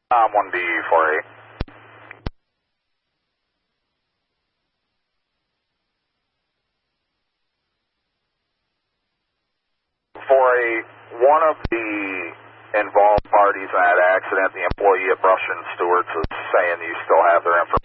1B48. One of the involved parties in that accident, the employee at Brush and Stewart's, is saying you still have their information.